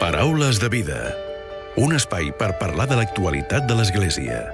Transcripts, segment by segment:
Paraules de vida. Un espai per parlar de l'actualitat de l'Església.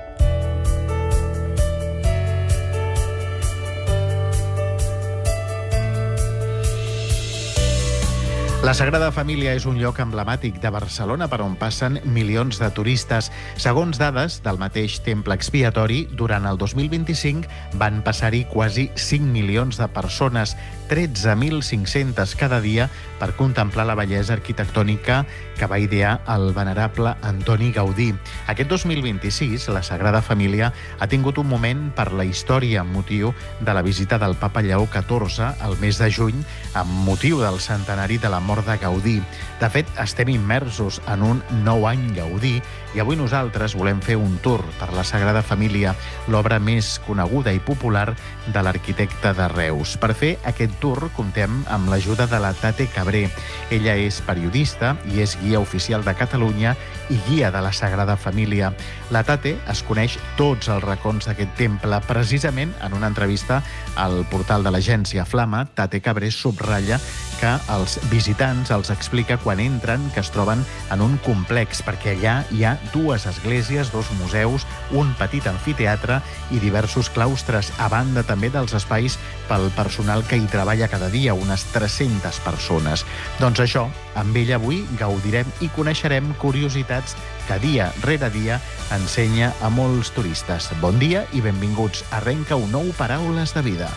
La Sagrada Família és un lloc emblemàtic de Barcelona per on passen milions de turistes. Segons dades del mateix temple expiatori, durant el 2025 van passar-hi quasi 5 milions de persones, 13.500 cada dia, per contemplar la bellesa arquitectònica que va idear el venerable Antoni Gaudí. Aquest 2026, la Sagrada Família ha tingut un moment per la història amb motiu de la visita del papa Lleó XIV al mes de juny, amb motiu del centenari de la mort de Gaudí. De fet, estem immersos en un nou any Gaudí i avui nosaltres volem fer un tour per la Sagrada Família, l'obra més coneguda i popular de l'arquitecte de Reus. Per fer aquest tour comptem amb l'ajuda de la Tate Cabré. Ella és periodista i és guia oficial de Catalunya i guia de la Sagrada Família. La Tate es coneix tots els racons d'aquest temple. Precisament en una entrevista al portal de l'agència Flama, Tate Cabré subratlla que als visitants els explica quan entren que es troben en un complex, perquè allà hi ha dues esglésies, dos museus, un petit amfiteatre i diversos claustres, a banda també dels espais pel personal que hi treballa cada dia, unes 300 persones. Doncs això, amb ell avui gaudirem i coneixerem curiositats que dia rere dia ensenya a molts turistes. Bon dia i benvinguts. Arrenca un nou Paraules de Vida.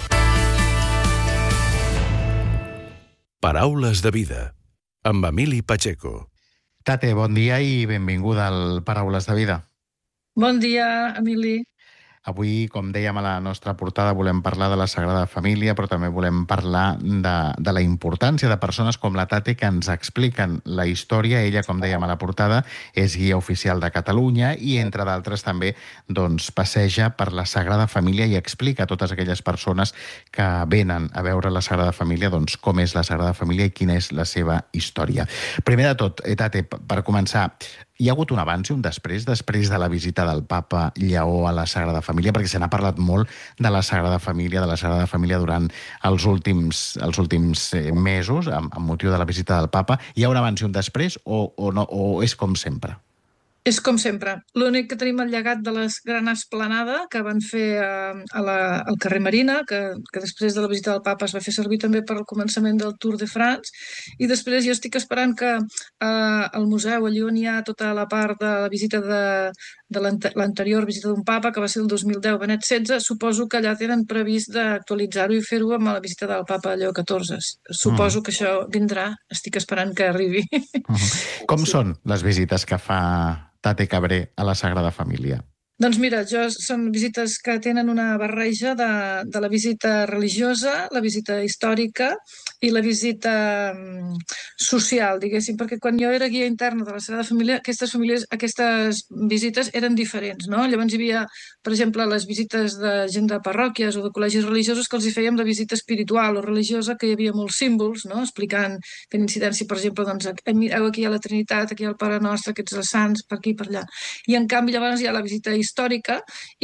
Paraules de vida, amb Emili Pacheco. Tate, bon dia i benvinguda al Paraules de Vida. Bon dia, Emili. Avui, com dèiem a la nostra portada, volem parlar de la Sagrada Família, però també volem parlar de la importància de persones com la Tate que ens expliquen la història. Ella, com dèiem a la portada, és guia oficial de Catalunya i, entre d'altres, també passeja per la Sagrada Família i explica a totes aquelles persones que venen a veure la Sagrada Família com és la Sagrada Família i quina és la seva història. Primer de tot, Tate, per començar, hi ha hagut un abans i un després de la visita del papa Lleó a la Sagrada Família, perquè se n'ha parlat molt de la Sagrada Família durant els últims mesos, amb motiu de la visita del papa. Hi ha un abans i un després o no, o és com sempre? És com sempre. L'únic que tenim el llegat de la gran esplanada que van fer al carrer Marina, que després de la visita del papa es va fer servir també per al començament del Tour de France, i després jo estic esperant que al museu, allí on hi ha tota la part de la visita de l'anterior visita d'un papa, que va ser el 2010, Benet XVI, suposo que allà tenen previst d'actualitzar-ho i fer-ho amb la visita del papa Lleó XIV. Suposo que això vindrà, estic esperant que arribi. Com són les visites que fa Tate Cabré a la Sagrada Família? Doncs mira, són visites que tenen una barreja de la visita religiosa, la visita històrica i la visita social, diguéssim, perquè quan jo era guia interna de la Sagrada Família, aquestes visites eren diferents, no? Llavors hi havia, per exemple, les visites de gent de parròquies o de col·legis religiosos que els hi fèiem la visita espiritual o religiosa, que hi havia molts símbols, no? Explicant, fent incidència, per exemple, doncs, mireu, aquí hi ha la Trinitat, aquí hi ha el Pare Nostre, aquests els sants, per aquí i per allà. I en canvi llavors hi ha la visita històrica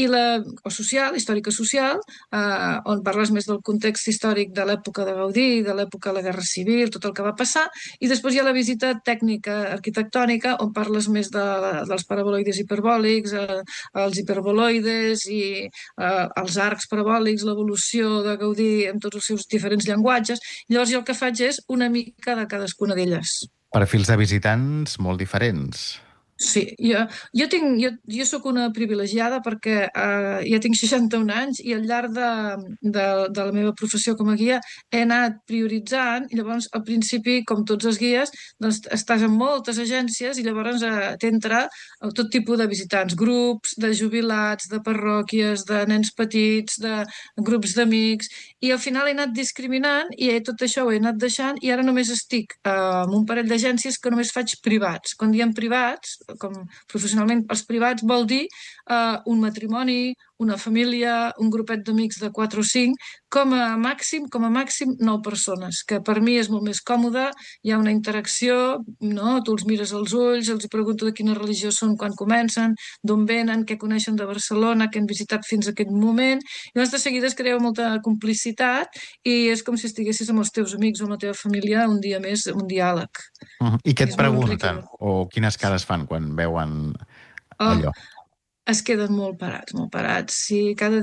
històrica-social, on parles més del context històric de l'època de Gaudí, de l'època de la Guerra Civil, tot el que va passar, i després hi ha la visita tècnica arquitectònica, on parles més dels paraboloides hiperbòlics, els hiperboloides i els arcs parabòlics, l'evolució de Gaudí en tots els seus diferents llenguatges. Llavors jo el que faig és una mica de cadascuna d'elles. Perfils de visitants molt diferents. Sí, jo soc una privilegiada perquè ja tinc 61 anys i al llarg de la meva professió com a guia he anat prioritzant i llavors al principi, com tots els guies, doncs estàs en moltes agències i llavors t'entra tot tipus de visitants, grups de jubilats, de parròquies, de nens petits, de grups d'amics, i al final he anat discriminant i tot això ho he anat deixant i ara només estic amb un parell d'agències que només faig privats. Quan diem privats, com professionalment els privats, vol dir un matrimoni, una família, un grupet d'amics de 4 o 5, com a màxim 9 persones, que per mi és molt més còmode, hi ha una interacció, no? Tu els mires als ulls, els pregunto de quina religió són quan comencen, d'on venen, què coneixen de Barcelona, què han visitat fins a aquest moment. Llavors de seguida es crea molta complicitat i és com si estiguessis amb els teus amics o amb la teva família un dia més, un diàleg. I què et És molt pregunten? enriquidor. O quines cares fan quan veuen Oh, allò? es queden molt parats, molt parats. Sí, cada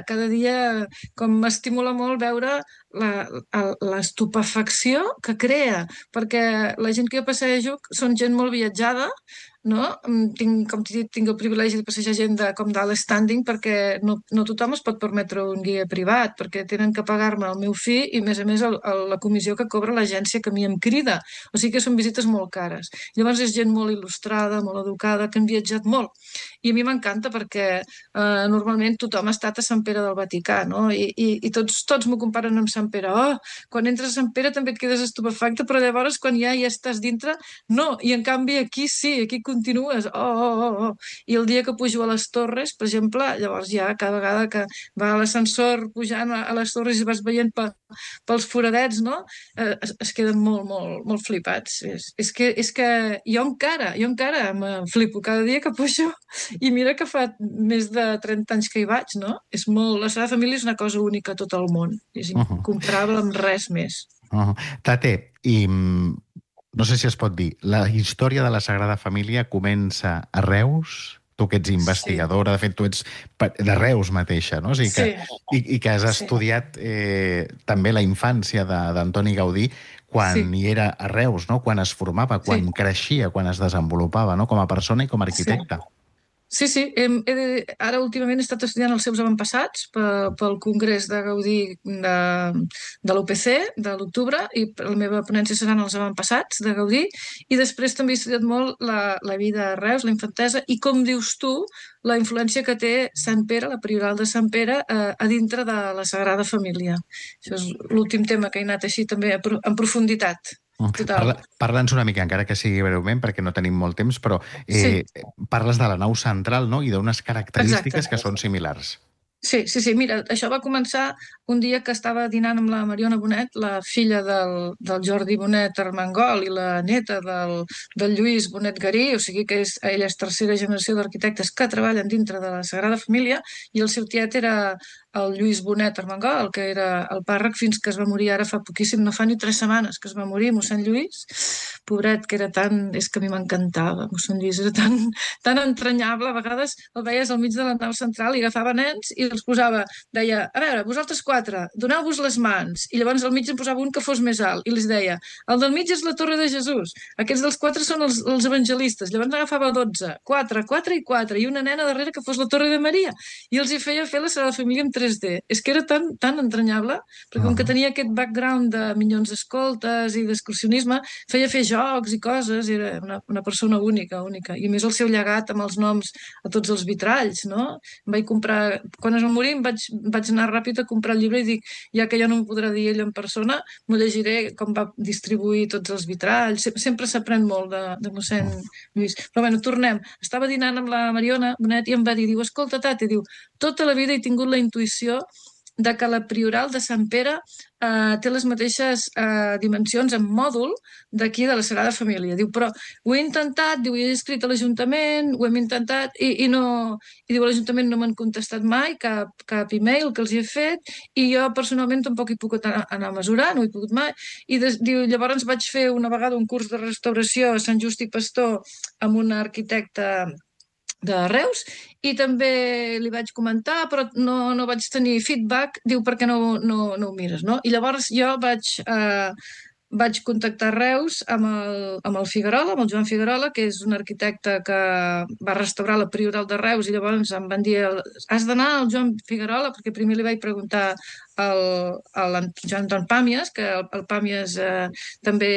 dia com m'estimula molt veure l'estupefacció que crea, perquè la gent que jo passejo són gent molt viatjada, no? Com t'he dit, tinc el privilegi de passejar gent com d'alt standing perquè no tothom es pot permetre un guia privat, perquè tenen que pagar-me el meu fi i, a més, la comissió que cobra l'agència que a mi em crida. O sigui que són visites molt cares. Llavors és gent molt il·lustrada, molt educada, que han viatjat molt. I a mi m'encanta perquè normalment tothom ha estat a Sant Pere del Vaticà, no? I tots m'ho comparen amb Sant Pere. Oh, quan entres a Sant Pere també et quedes estupefacte, però llavors quan ja estàs dintre, no. I en canvi aquí sí, aquí continues. Oh. I el dia que pujo a les torres, per exemple, llavors ja cada vegada que va a l'ascensor pujant a les torres i vas veient pels foradets, no? Es queden molt flipats. És que jo encara me flipo cada dia que pujo i mira que fa més de 30 anys que hi vaig, no? La Sagrada Família és una cosa única a tot el món. És incomparable amb res més. Tate, i no sé si es pot dir, la història de la Sagrada Família comença a Reus? Tu que ets investigadora, de fet, tu ets de Reus mateixa, no? O sigui que, i que has estudiat també la infància d'Antoni Gaudí quan hi era a Reus, no? Quan es formava, quan creixia, quan es desenvolupava, no? Com a persona i com a arquitecte. Sí. Ara últimament he estat estudiant els seus avantpassats pel Congrés de Gaudí de l'UPC de l'octubre, i la meva ponència seran els avantpassats de Gaudí, i després també he estudiat molt la vida a Reus, la infantesa, i com dius tu, la influència que té Sant Pere, la prioral de Sant Pere, a dintre de la Sagrada Família. Això és l'últim tema que he anat així també en profunditat. Parla'ns una mica, encara que sigui breument, perquè no tenim molt temps, però parles de la nau central, no? I d'unes característiques que són similars. Sí. Mira, això va començar un dia que estava dinant amb la Mariona Bonet, la filla del Jordi Bonet Armengol i la neta del Lluís Bonet Garí, o sigui que ella és tercera generació d'arquitectes que treballen dintre de la Sagrada Família, i el seu tiet era el Lluís Bonet Armengol, que era el pàrrec fins que es va morir ara fa poquíssim, no fa ni 3 setmanes que es va morir, mossèn Lluís, pobret, que era tan... És que a mi m'encantava, mossèn Lluís era tan entranyable, a vegades el veies al mig de la nau central i agafava nens i els posava, deia, a veure, vosaltres 4, doneu-vos les mans, i llavors al mig en posava un que fos més alt, i els deia, el del mig és la Torre de Jesús, aquests dels 4 són els evangelistes, llavors n'agafava 12, 4 i 4, i una nena darrere que fos la Torre de Maria, i els hi feia fer la Sagrada Família en 3D. És que era tan entranyable, perquè com que tenia aquest background de minyons escoltes i d'excursionisme, feia fer jocs i coses, i era una persona única. I a més el seu llegat amb els noms a tots els vitralls, no? Em vaig comprar, quan es va morir vaig anar ràpid a comprar el llibre i dic, ja que ja no em podrà dir ell en persona, m'ho llegiré com va distribuir tots els vitralls. Sempre s'aprèn molt de mossèn Lluís. Però bueno, tornem. Estava dinant amb la Mariona Bonet i em va dir, escolta, Tate, tota la vida he tingut la intuïció de que la prioral de Sant Pere té les mateixes dimensions en mòdul d'aquí de la Sagrada Família. Diu, però ho he intentat, ho he escrit a l'Ajuntament, ho hem intentat i l'Ajuntament no m'han contestat mai cap e-mail que els hi he fet, i jo personalment tampoc hi puc anar a mesurar, no ho he pogut mai. I diu, llavors vaig fer una vegada un curs de restauració a Sant Just i Pastor amb un arquitecte de Reus, i també li vaig comentar, però no vaig tenir feedback, diu, perquè no ho mires, no? I llavors jo vaig contactar Reus amb el Figuerola, amb el Joan Figuerola, que és un arquitecte que va restaurar la prioral de Reus, i llavors em van dir, has d'anar al Joan Figuerola, perquè primer li vaig preguntar a Joan Anton Pàmies, que el Pàmies també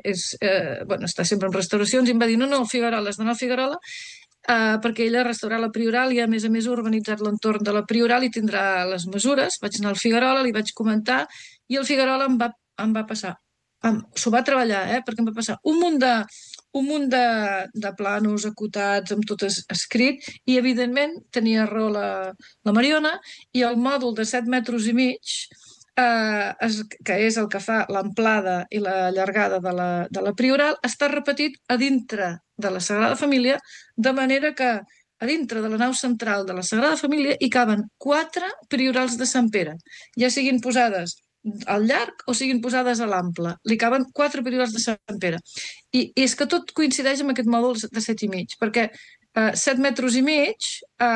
està sempre en restauracions, i em va dir, no, el Figuerola, has d'anar al Figuerola, perquè ella ha restaurat la prioral i a més ha urbanitzat l'entorn de la prioral i tindrà les mesures. Vaig anar al Figuerola, li vaig comentar, i el Figuerola em va passar, s'ho va treballar, perquè em va passar un munt un munt de plànols acotats, amb tot escrit, i evidentment tenia raó la Mariona, i el mòdul de 7 metres i mig, que és el que fa l'amplada i la llargada de la prioral, està repetit a dintre de la Sagrada Família, de manera que a dintre de la nau central de la Sagrada Família hi caben 4 priorals de Sant Pere, ja siguin posades al llarg o siguin posades a l'ample. Li caben 4 priorals de Sant Pere. I és que tot coincideix amb aquest mòdul de 7 i mig, perquè 7 metres i mig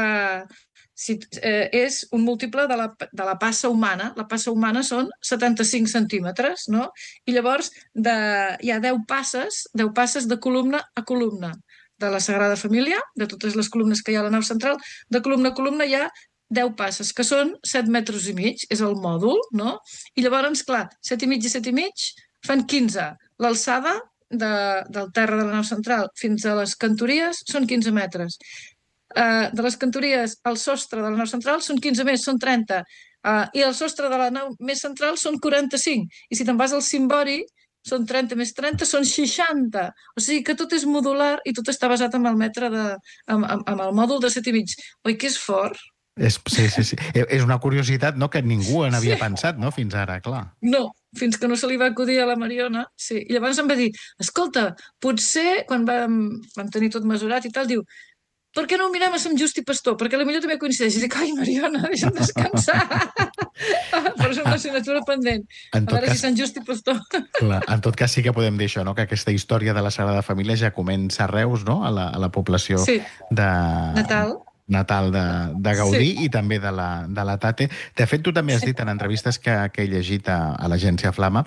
és un múltiple de la passa humana. La passa humana són 75 centímetres, no? I llavors hi ha 10 passes de columna a columna de la Sagrada Família, de totes les columnes que hi ha a la nau central, de columna a columna hi ha 10 passes, que són 7 metres i mig, és el mòdul, no? I llavors, clar, 7 i mig i 7 i mig fan 15. L'alçada del terra de la nau central fins a les cantories són 15 metres. De les cantories al sostre de la nau central són 15 més, són 30. I el sostre de la nau més central són 45. I si te'n vas al cimbori, són 30 més 30, són 60. O sigui que tot és modular i tot està basat en el metre amb el mòdul de 7 i mig. Oi que és fort? Sí. És una curiositat, no?, que ningú n'havia pensat, no?, fins ara, clar. No, fins que no se li va acudir a la Mariona. Sí. I llavors em va dir, escolta, potser, quan vam tenir tot mesurat i tal, diu, per què no ho mirem a Sant Just i Pastor? Perquè potser també coincideix. I dic, ai, Mariona, deixa'm descansar. Però és una assignatura pendent. A veure si Sant Just i Pastor. Clar, en tot cas sí que podem dir això, no?, que aquesta història de la Sagrada Família ja comença a Reus, no?, a la població natal de Gaudí, sí, i també de la Tate. De fet, tu també has dit en entrevistes que he llegit a l'agència Flama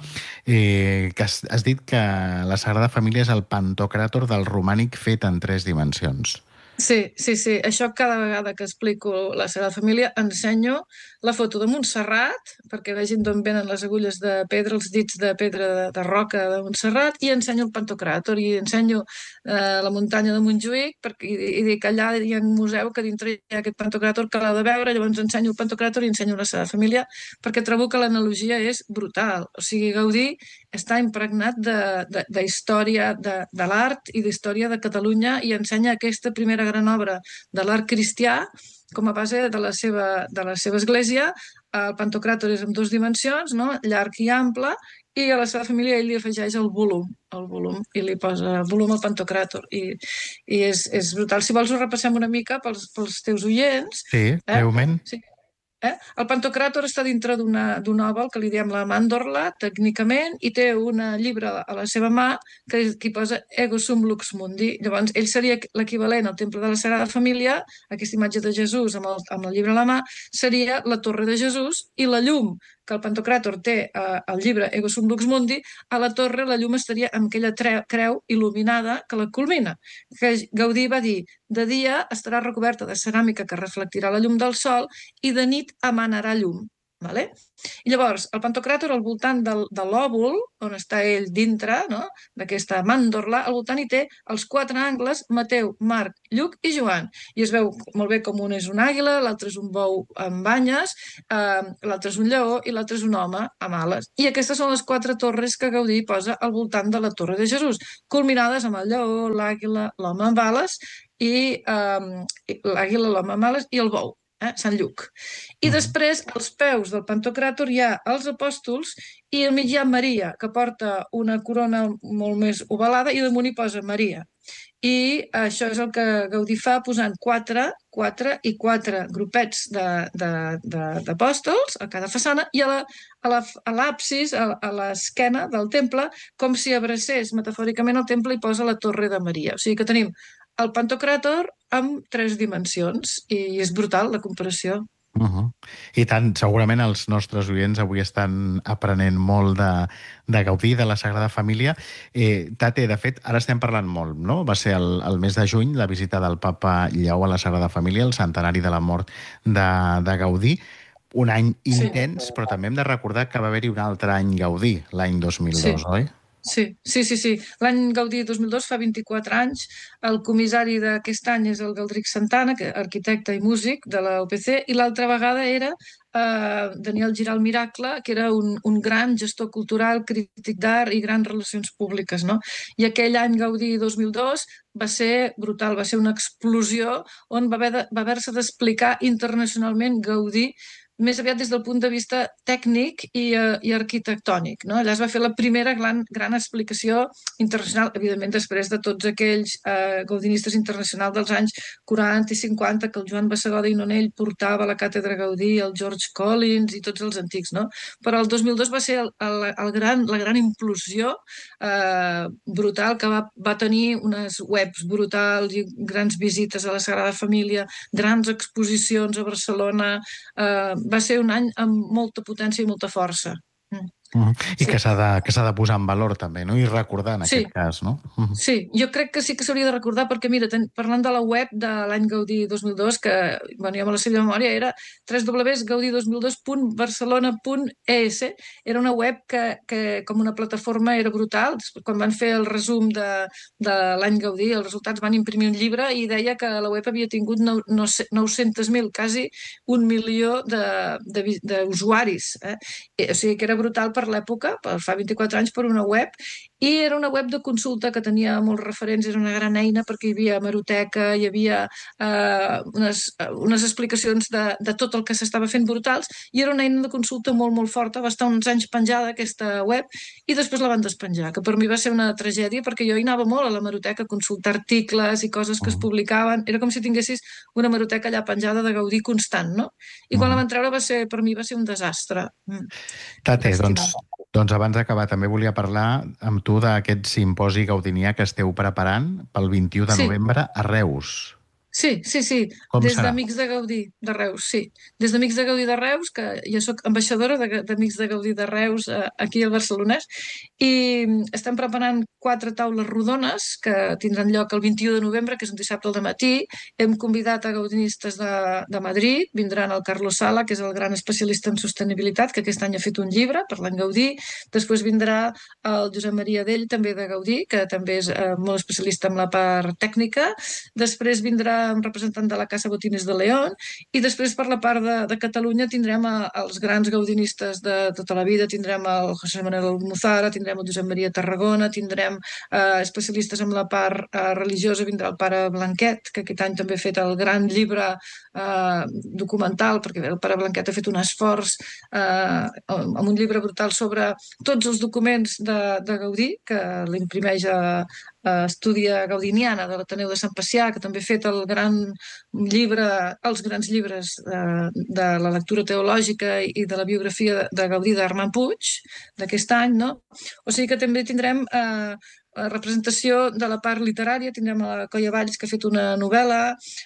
que has dit que la Sagrada Família és el Pantocràtor del romànic fet en 3 dimensions. Sí. Això cada vegada que explico la Sagrada Família ensenyo la foto de Montserrat, perquè vegin d'on venen les agulles de pedra, els dits de pedra de roca de Montserrat, i ensenyo el Pantocràtor, i ensenyo la muntanya de Montjuïc, i dic, allà hi ha un museu que dintre hi ha aquest Pantocràtor que l'ha de veure, llavors ensenyo el Pantocràtor i ensenyo la Sagrada Família, perquè trobo que l'analogia és brutal. O sigui, Gaudí està impregnat de història de l'art i d'història de Catalunya, i ensenya aquesta primera gran obra de l'art cristià com a base de la seva església. El Pantocràtor és en 2 dimensions, no?, llarg i ample, i a la Sagrada Família ell li afegeix el volum, i li posa volum al Pantocràtor, i és brutal. Si vols ho repassem una mica pels teus oients. Sí, breument. Sí. El Pantocràtor està dintre d'un òval que li diem la màndorla, tècnicament, i té un llibre a la seva mà que hi posa Ego sum lux mundi. Llavors, ell seria l'equivalent al temple de la Sagrada Família, aquesta imatge de Jesús amb el llibre a la mà, seria la torre de Jesús, i la llum que el Pantocràtor té al llibre Ego sum lux mundi, a la torre la llum estaria amb aquella creu il·luminada que la culmina. Que Gaudí va dir, de dia estarà recoberta de ceràmica que reflectirà la llum del sol, i de nit emanarà llum. Vale? I llavors, el Pantocràtor, al voltant de l'òvul, on està ell dintre, no?, d'aquesta màndorla, al voltant hi té els 4 angles, Mateu, Marc, Lluc i Joan. I es veu molt bé com un és un àguila, l'altre és un bou amb banyes, l'altre és un lleó i l'altre és un home amb ales. I aquestes són les 4 torres que Gaudí posa al voltant de la Torre de Jesús, culminades amb el lleó, l'àguila, l'home amb ales, i l'àguila, l'home amb ales i el bou. Sant Lluc. I després, als peus del Pantocràtor hi ha els apòstols, i al mig hi ha Maria, que porta una corona molt més ovalada, i damunt hi posa Maria. I això és el que Gaudí fa posant 4 i 4 grupets d'apòstols a cada façana, i a l'absis, a l'esquena del temple, com si abracés metafòricament el temple, i posa la Torre de Maria. O sigui que tenim el Pantocràtor amb 3 dimensions, i és brutal la comparació. I tant, segurament els nostres oients avui estan aprenent molt de Gaudí, de la Sagrada Família. Tate, de fet, ara estem parlant molt, no? Va ser el mes de juny la visita del papa Lleó a la Sagrada Família, el centenari de la mort de Gaudí. Un any intens, però també hem de recordar que va haver-hi un altre any Gaudí, l'any 2002, oi? Sí. L'any Gaudí 2002 fa 24 anys. El comissari d'aquest any és el Galdric Santana, arquitecte i músic de la UPC, i l'altra vegada era Daniel Giral Miracle, que era un gran gestor cultural, crític d'art i grans relacions públiques, no? I aquell any Gaudí 2002 va ser brutal, va ser una explosió on va haver-se d'explicar internacionalment Gaudí més aviat des del punt de vista tècnic i arquitectònic. No? Allà es va fer la primera gran explicació internacional, evidentment després de tots aquells gaudinistes internacionals dels anys 40 i 50 que el Joan Bassegoda i Nonell portava a la càtedra Gaudí, el George Collins i tots els antics. No? Però el 2002 va ser la gran implosió brutal que va tenir unes webs brutals i grans visites a la Sagrada Família, grans exposicions a Barcelona. Va ser un any amb molta potència i molta força. I que s'ha de posar en valor també, no? I recordar en aquest cas, no? Sí, jo crec que sí que s'hauria de recordar perquè, mira, parlant de la web de l'any Gaudí 2002, que jo me la sé de memòria, era www.gaudi2002.barcelona.es. Era una web que com una plataforma era brutal. Quan van fer el resum de l'any Gaudí, els resultats van imprimir un llibre i deia que la web havia tingut 900.000, quasi 1 milió d'usuaris. O sigui que era brutal per l'època, fa 24 anys, per una web, i era una web de consulta que tenia molts referents, era una gran eina perquè hi havia hemeroteca, hi havia unes explicacions de tot el que s'estava fent brutals, i era una eina de consulta molt, molt forta. Va estar uns anys penjada aquesta web i després la van despenjar, que per mi va ser una tragèdia perquè jo hi anava molt a l'hemeroteca a consultar articles i coses que es publicaven. Era com si tinguessis una hemeroteca allà penjada de Gaudí constant, no? I quan la van treure per mi va ser un desastre. Tate, doncs abans d'acabar també volia parlar amb tu d'aquest simposi gaudinià que esteu preparant pel 21 de novembre a Reus. Sí. Des d'Amics de Gaudí de Reus, sí. Des d'Amics de Gaudí de Reus, que jo soc ambaixadora d'Amics de Gaudí de Reus aquí al Barcelonès, i estem preparant 4 taules rodones que tindran lloc el 21 de novembre, que és un dissabte al dematí. Hem convidat a gaudinistes de Madrid, vindran el Carlos Sala, que és el gran especialista en sostenibilitat, que aquest any ha fet un llibre per l'any Gaudí. Després vindrà el Josep Maria Dell, també de Gaudí, que també és molt especialista en la part tècnica. Després vindrà un representant de la Casa Botines de León, i després per la part de Catalunya tindrem els grans gaudinistes de tota la vida. Tindrem el José Manuel Almuzara, tindrem el Josep Maria Tarragona, tindrem especialistes en la part religiosa, vindrà el pare Blanquet, que aquest any també ha fet el gran llibre documental, perquè el pare Blanquet ha fet un esforç amb un llibre brutal sobre tots els documents de Gaudí, que l'imprimeix a Estúdia Gaudiniana de l'Ateneu de Sant Pacià, que també ha fet els grans llibres de la lectura teològica i de la biografia de Gaudí d'Armand Puig d'aquest any, no? O sigui que també tindrem representació de la part literària, tindrem a Coia Valls, que ha fet una novel·la,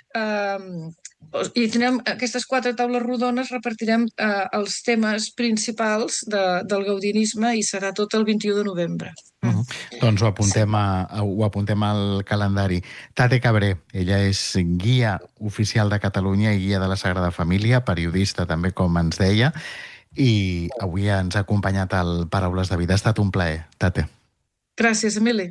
i tindrem aquestes 4 taules rodones, repartirem els temes principals del gaudinisme, i serà tot el 21 de novembre. Doncs ho apuntem al calendari. Tate Cabré, ella és guia oficial de Catalunya i guia de la Sagrada Família, periodista també, com ens deia, i avui ens ha acompanyat al Paraules de Vida. Ha estat un plaer, Tate. Gràcies, Emili.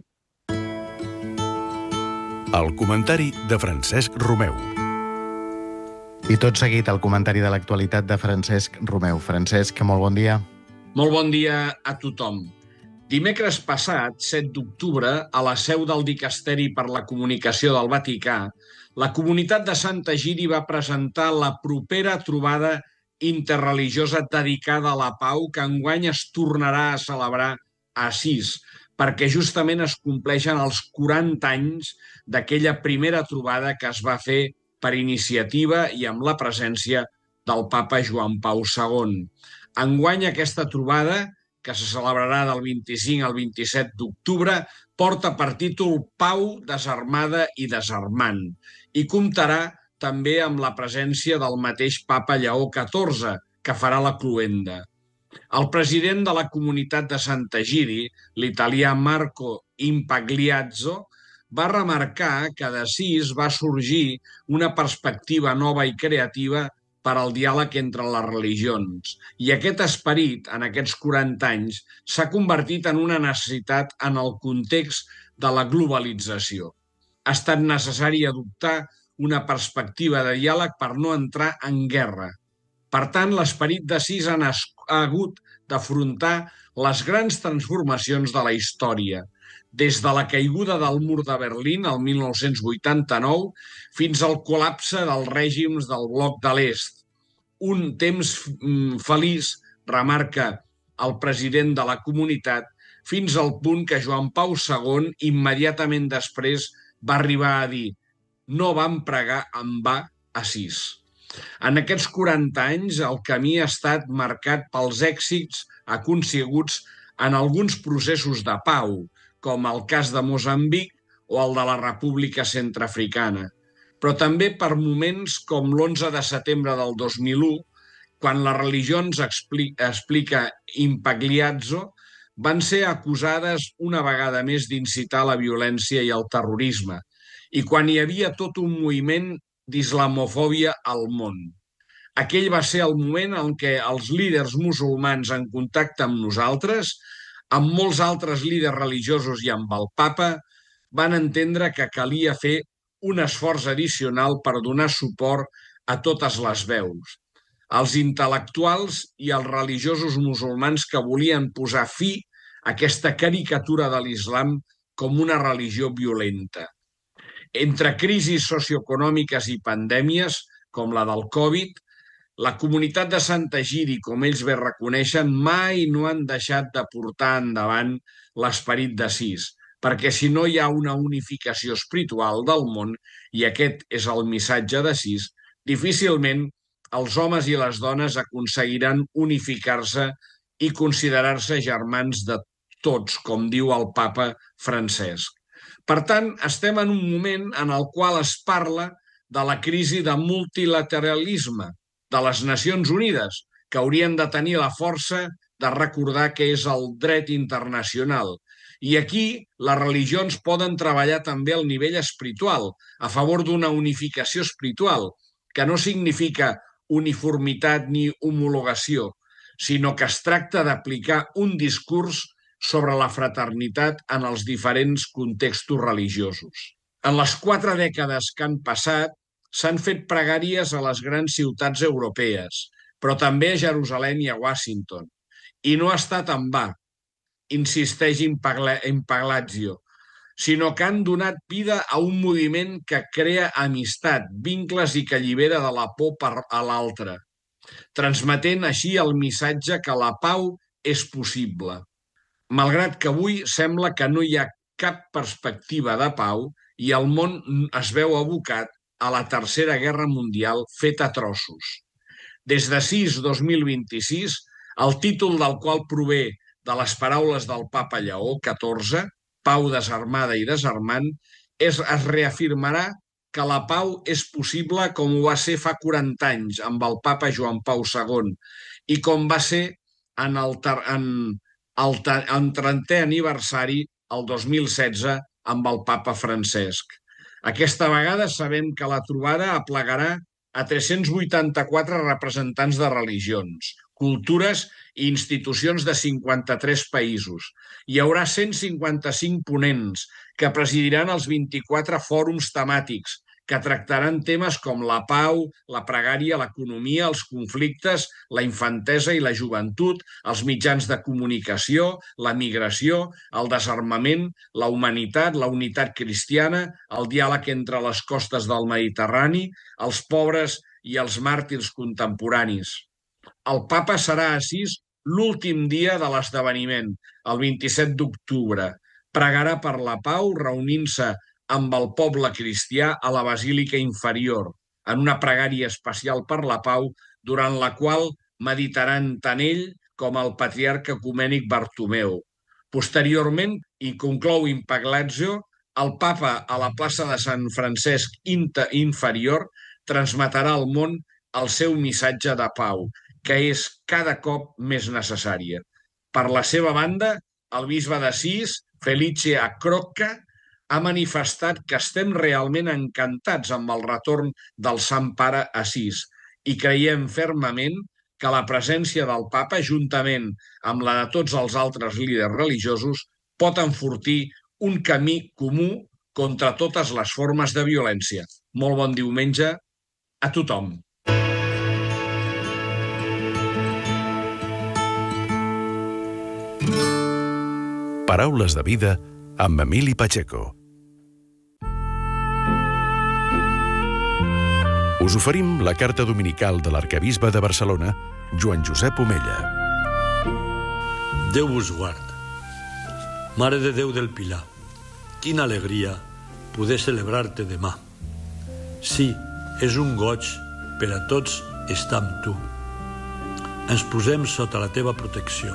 El comentari de Francesc Romeu. I tot seguit el comentari de l'actualitat de Francesc Romeu. Francesc, molt bon dia. Molt bon dia a tothom. Dimecres passat, 7 d'octubre, a la seu del Dicasteri per la Comunicació del Vaticà, la comunitat de Sant Egidi va presentar la propera trobada interreligiosa dedicada a la pau, que enguany es tornarà a celebrar a Assís, perquè justament es compleixen els 40 anys d'aquella primera trobada que es va fer per iniciativa i amb la presència del papa Joan Pau II. Enguany aquesta trobada, que se celebrarà del 25 al 27 d'octubre, porta per títol Pau desarmada i desarmant, i comptarà també amb la presència del mateix papa Lleó XIV, que farà la cloenda. El president de la comunitat de Sant Egidi, l'italià Marco Impagliazzo, va remarcar que d'Assís va sorgir una perspectiva nova i creativa per al diàleg entre les religions. I aquest esperit, en aquests 40 anys, s'ha convertit en una necessitat en el context de la globalització. Ha estat necessari adoptar una perspectiva de diàleg per no entrar en guerra. Per tant, l'esperit d'Assís ha hagut d'afrontar les grans transformacions de la història, des de la caiguda del mur de Berlín el 1989 fins al col·lapse dels règims del bloc de l'Est. Un temps feliç, remarca el president de la comunitat, fins al punt que Joan Pau II, immediatament després, va arribar a dir: no vam pregar en va Assís. En aquests 40 anys, el camí ha estat marcat pels èxits aconseguts en alguns processos de pau, com el cas de Moçambic o el de la República Centreafricana, però també per moments com l'11 de setembre del 2001, quan les religions, explica Impagliazzo, van ser acusades una vegada més d'incitar la violència i el terrorisme, i quan hi havia tot un moviment d'islamofòbia al món. Aquell va ser el moment en què els líders musulmans en contacte amb nosaltres, amb molts altres líders religiosos i amb el papa, van entendre que calia fer un esforç addicional per donar suport a totes les veus. Els intel·lectuals i els religiosos musulmans que volien posar fi a aquesta caricatura de l'islam com una religió violenta. Entre crisis socioeconòmiques i pandèmies, com la del Covid, la comunitat de Sant Egidi, com ells bé reconeixen, mai no han deixat de portar endavant l'esperit d'Assís, perquè si no hi ha una unificació espiritual del món, i aquest és el missatge d'Assís, difícilment els homes i les dones aconseguiran unificar-se i considerar-se germans de tots, com diu el papa Francesc. Per tant, estem en un moment en el qual es parla de la crisi de multilateralisme de les Nacions Unides, que haurien de tenir la força de recordar què és el dret internacional. I aquí les religions poden treballar també al nivell espiritual, a favor d'una unificació espiritual, que no significa uniformitat ni homologació, sinó que es tracta d'aplicar un discurs sobre la fraternitat en els diferents contextos religiosos. En les 4 dècades que han passat, s'han fet pregàries a les grans ciutats europees, però també a Jerusalem i a Washington. I no ha estat en va, insisteix Impagliazzo, sinó que han donat vida a un moviment que crea amistat, vincles i que allibera de la por a l'altre, transmetent així el missatge que la pau és possible. Malgrat que avui sembla que no hi ha cap perspectiva de pau i el món es veu abocat a la Tercera Guerra Mundial feta a trossos. Des d'Assís 2026, el títol del qual prové de les paraules del papa Lleó XIV, pau desarmada i desarmant, es reafirmarà que la pau és possible com ho va ser fa 40 anys amb el papa Joan Pau II i com va ser en el 30è aniversari, el 2016, amb el papa Francesc. Aquesta vegada sabem que la trobada aplegarà a 384 representants de religions, cultures i institucions de 53 països. Hi haurà 155 ponents que presidiran els 24 fòrums temàtics que tractaran temes com la pau, la pregària, l'economia, els conflictes, la infantesa i la joventut, els mitjans de comunicació, la migració, el desarmament, la humanitat, la unitat cristiana, el diàleg entre les costes del Mediterrani, els pobres i els màrtirs contemporanis. El papa serà a Assís l'últim dia de l'esdeveniment, el 27 d'octubre. Pregarà per la pau, reunint-se amb el poble cristià a la Basílica Inferior, en una pregària especial per la pau, durant la qual meditaran tant ell com el patriarca ecumènic Bartomeu. Posteriorment, i conclou Impagliazzo, el papa a la plaça de Sant Francesc Inferior transmetrà al món el seu missatge de pau, que és cada cop més necessària. Per la seva banda, el bisbe d'Assís, Felice Accrocca, ha manifestat que estem realment encantats amb el retorn del Sant Pare Assís i creiem fermament que la presència del papa, juntament amb la de tots els altres líders religiosos, pot enfortir un camí comú contra totes les formes de violència. Molt bon diumenge a tothom. Paraules de vida amb Emili Pacheco. Us oferim la carta dominical de l'arquebisbe de Barcelona, Joan Josep Omella. Déu vos guard. Mare de Déu del Pilar, quina alegria poder celebrar-te demà. Sí, és un goig per a tots estar amb tu. Ens posem sota la teva protecció.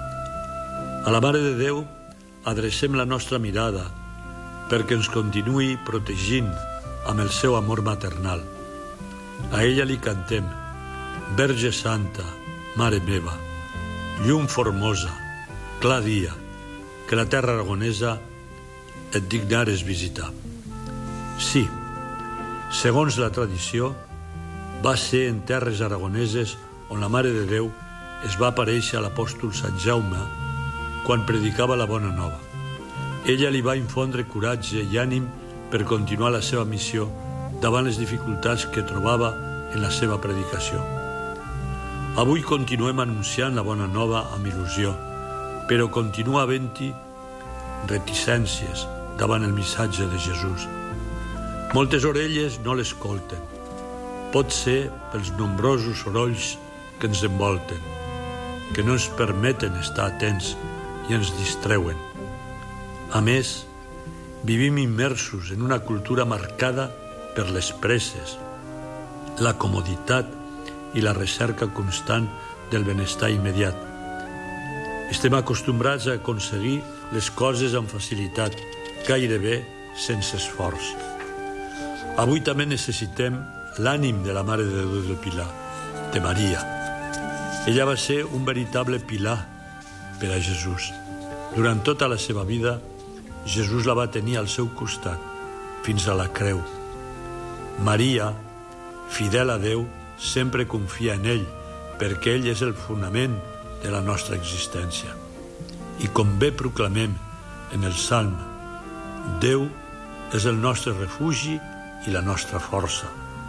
A la Mare de Déu adrecem la nostra mirada perquè ens continuï protegint amb el seu amor maternal. A ella li cantem: Verge Santa, Mare meva, llum formosa, clar dia, que la terra aragonesa et dignares visitar. Sí, segons la tradició, va ser en terres aragoneses on la Mare de Déu es va aparèixer a l'apòstol Sant Jaume quan predicava la Bona Nova. Ella li va infondre coratge i ànim per continuar la seva missió davant les dificultats que trobava en la seva predicació. Avui continuem anunciant la Bona Nova amb il·lusió, però continua havent-hi reticències davant el missatge de Jesús. Moltes orelles no l'escolten. Pot ser pels nombrosos sorolls que ens envolten, que no ens permeten estar atents i ens distreuen. A més, vivim immersos en una cultura marcada per les presses, la comoditat i la recerca constant del benestar immediat. Estem acostumbrats a aconseguir les coses amb facilitat, gairebé sense esforç. Avui també necessitem l'ànim de la Mare de Déu del Pilar, de Maria. Ella va ser un veritable pilar per a Jesús. Durant tota la seva vida, Jesús la va tenir al seu costat, fins a la creu. Maria, fidel a Déu, sempre confia en ell, perquè ell és el fonament de la nostra existència. I com bé proclamem en el Salm, Déu és el nostre refugi i la nostra força.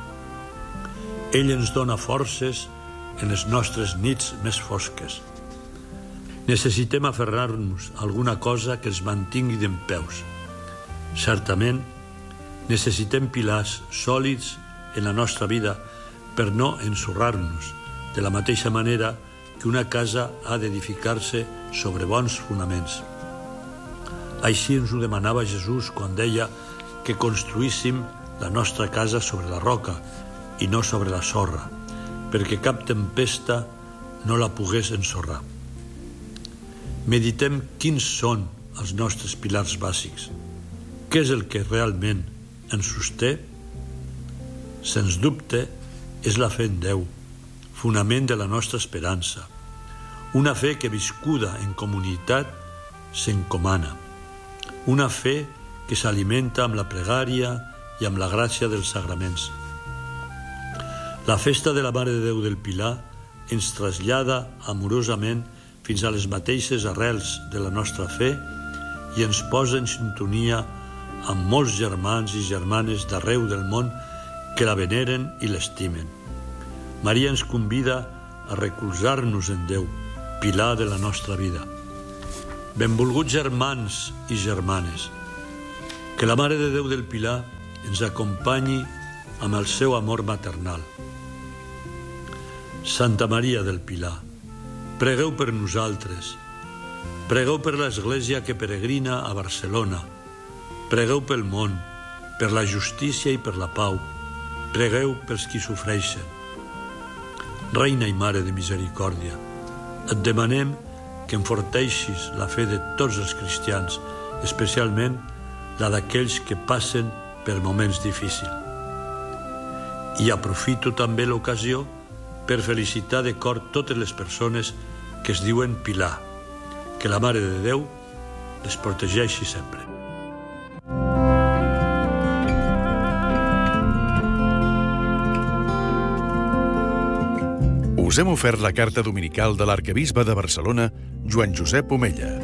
Ell ens dona forces en les nostres nits més fosques. Necessitem aferrar-nos a alguna cosa que ens mantingui dempeus. Certament, necessitem pilars sòlids en la nostra vida per no ensorrar-nos, de la mateixa manera que una casa ha d'edificar-se sobre bons fonaments. Així ens ho demanava Jesús quan deia que construíssim la nostra casa sobre la roca i no sobre la sorra, perquè cap tempesta no la pogués ensorrar. Meditem quins són els nostres pilars bàsics. Què és el que realment ens sosté? Sens dubte, és la fe en Déu, fonament de la nostra esperança. Una fe que, viscuda en comunitat, s'encomana. Una fe que s'alimenta amb la pregària i amb la gràcia dels sagraments. La festa de la Mare de Déu del Pilar ens trasllada amorosament fins a les mateixes arrels de la nostra fe i ens posa en sintonia amb molts germans i germanes d'arreu del món que la veneren i l'estimen. Maria ens convida a recolzar-nos en Déu, pilar de la nostra vida. Benvolguts germans i germanes, que la Mare de Déu del Pilar ens acompanyi amb el seu amor maternal. Santa Maria del Pilar, pregueu per nosaltres, pregueu per l'Església que peregrina a Barcelona, pregueu pel món, per la justícia i per la pau, pregueu pels qui sofreixen. Reina i Mare de Misericòrdia, et demanem que enforteixis la fe de tots els cristians, especialment la d'aquells que passen per moments difícils. I aprofito també l'ocasió per felicitar de cor totes les persones que es diuen Pilar. Que la Mare de Déu les protegeixi sempre. Us hem ofert la carta dominical de l'arquebisbe de Barcelona, Joan Josep Omella.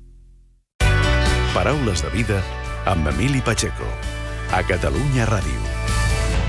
Paraules de vida amb Emili Pacheco, a Catalunya Ràdio.